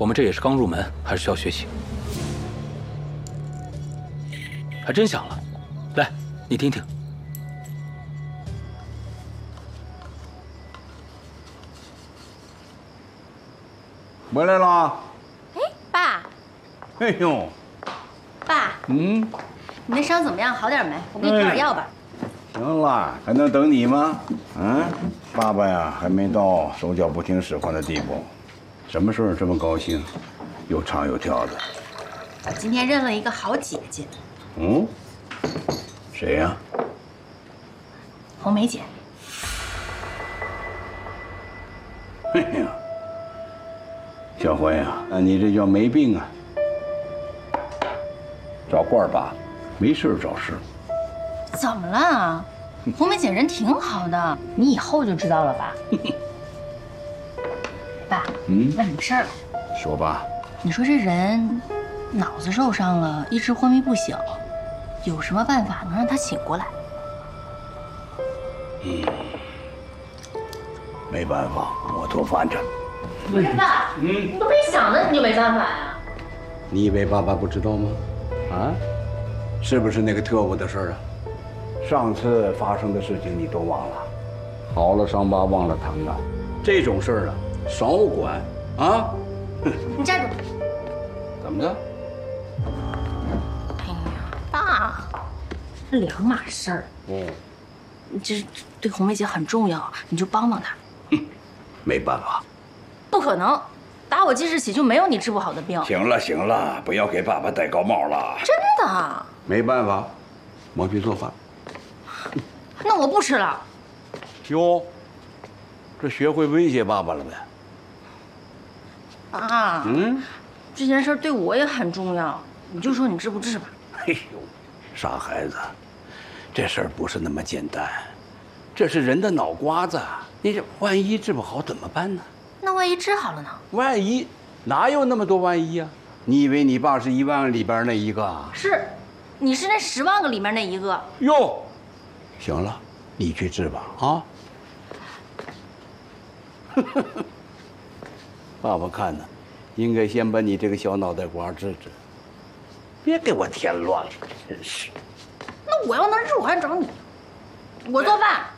我们这也是刚入门，还是需要学习。还真响了，来，你听听。 回来了。 哎，爸。 哎呦， 爸。 嗯， 你那伤怎么样？好点没？我给你涂点药吧。 行了，还能等你吗？啊，爸爸呀，还没到手脚不听使唤的地步。什么事儿这么高兴，又唱又跳的？ 我今天认了一个好姐姐。 嗯，谁呀？ 红梅姐。 哎呀，小辉呀，那你这叫没病啊？找罐儿吧，没事找事。 怎么了？红梅姐人挺好的，你以后就知道了吧。爸，问你个事儿吧。 说吧。 你说这人脑子受伤了，一直昏迷不醒，有什么办法能让他醒过来？ 没办法，我多烦着。 不是爸，你都没想呢，你就没办法呀？ 你以为爸爸不知道吗？啊，是不是那个特务的事儿啊？上次发生的事情你都忘了？好了伤疤忘了疼啊，这种事儿啊少管啊！ 你站住！ 怎么的？ 哎呀，爸，这两码事儿。 哦， 这对红梅姐很重要，你就帮帮她。 没办法。 不可能，打我记事起就没有你治不好的病。 行了行了，不要给爸爸戴高帽了。 真的？ 没办法，忙去做饭。 那我不吃了。 哟，这学会威胁爸爸了呗？ 爸，这件事对我也很重要，你就说你治不治吧。 哎呦，傻孩子，这事儿不是那么简单，这是人的脑瓜子，你这万一治不好怎么办呢？ 那万一治好了呢？ 万一哪有那么多万一啊？你以为你爸是1万个里边那一个啊？ 是，你是那10万个里面那一个。 哟，行了，你去治吧啊！爸爸看呢，应该先把你这个小脑袋瓜治治，别给我添乱了，真是。 那我要能治，我还找你。我做饭。